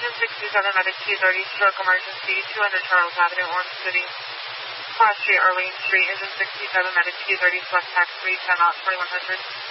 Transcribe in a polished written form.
Engine 67, Medic 230, stroke emergency, 200 Charles Avenue, Orange City. Cross Street, Arlene Street, Engine 67, Medic 230, select tax 3, 10 out, 2100.